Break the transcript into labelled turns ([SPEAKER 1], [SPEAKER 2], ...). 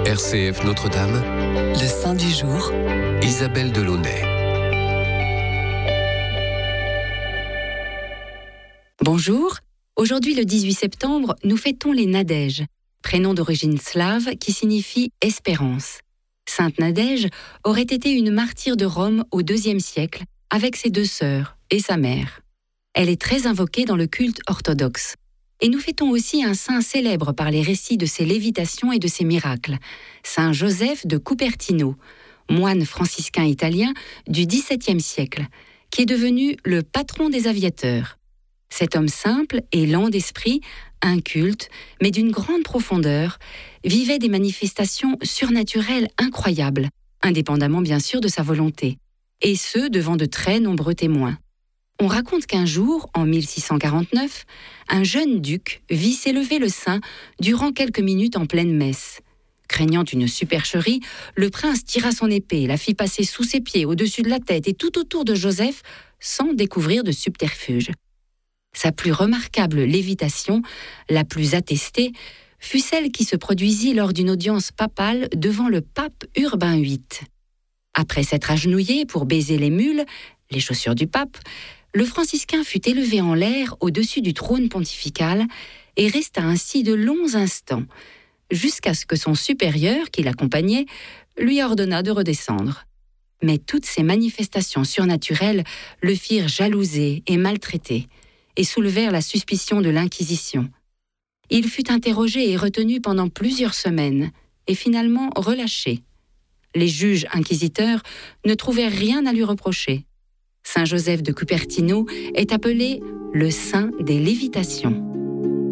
[SPEAKER 1] RCF Notre-Dame,
[SPEAKER 2] le saint du jour,
[SPEAKER 1] Isabelle Delaunay.
[SPEAKER 3] Bonjour, aujourd'hui le 18 septembre, nous fêtons les Nadèges, prénom d'origine slave qui signifie espérance. Sainte Nadège aurait été une martyre de Rome au IIe siècle avec ses 2 sœurs et sa mère. Elle est très invoquée dans le culte orthodoxe. Et nous fêtons aussi un saint célèbre par les récits de ses lévitations et de ses miracles, Saint Joseph de Cupertino, moine franciscain italien du XVIIe siècle, qui est devenu le patron des aviateurs. Cet homme simple et lent d'esprit, inculte, mais d'une grande profondeur, vivait des manifestations surnaturelles incroyables, indépendamment bien sûr de sa volonté, et ce devant de très nombreux témoins. On raconte qu'un jour, en 1649, un jeune duc vit s'élever le saint durant quelques minutes en pleine messe. Craignant une supercherie, le prince tira son épée, la fit passer sous ses pieds, au-dessus de la tête et tout autour de Joseph, sans découvrir de subterfuge. Sa plus remarquable lévitation, la plus attestée, fut celle qui se produisit lors d'une audience papale devant le pape Urbain VIII. Après s'être agenouillé pour baiser les mules, les chaussures du pape, le franciscain fut élevé en l'air au-dessus du trône pontifical et resta ainsi de longs instants, jusqu'à ce que son supérieur, qui l'accompagnait, lui ordonna de redescendre. Mais toutes ces manifestations surnaturelles le firent jalouser et maltraiter, et soulevèrent la suspicion de l'Inquisition. Il fut interrogé et retenu pendant plusieurs semaines, et finalement relâché. Les juges inquisiteurs ne trouvèrent rien à lui reprocher. Saint Joseph de Cupertino est appelé le saint des lévitations.